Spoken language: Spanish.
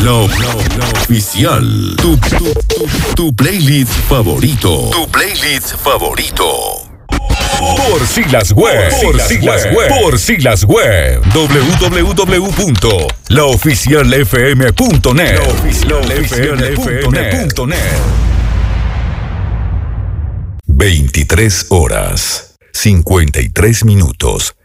La oficial. Tu playlist favorito. Tu playlist favorito. Por Silas Web. Por Silas Web. www.laoficialfm.net. laoficialfm.net. 23 horas, 53 minutos.